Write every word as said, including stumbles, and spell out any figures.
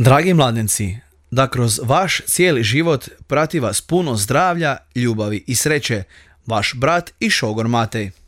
Dragi mladenci, da kroz vaš cijeli život prati vas puno zdravlja, ljubavi i sreće, vaš brat i šogor Matej.